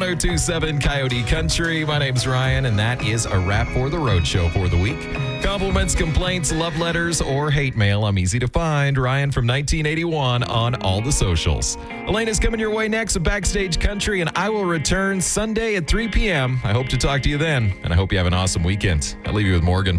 1027 Coyote Country. My name's Ryan, and that is a wrap for the Road Show for the week. Compliments, complaints, love letters, or hate mail. I'm easy to find. Ryan from 1981 on all the socials. Elena's coming your way next with Backstage Country, and I will return Sunday at 3 p.m. I hope to talk to you then, and I hope you have an awesome weekend. I'll leave you with Morgan.